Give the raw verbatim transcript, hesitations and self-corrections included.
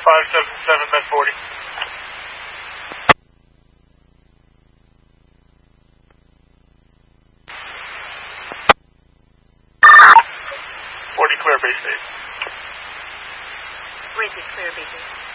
five seven seven, med forty. forty clear base eight. Bridge is clear, base eight.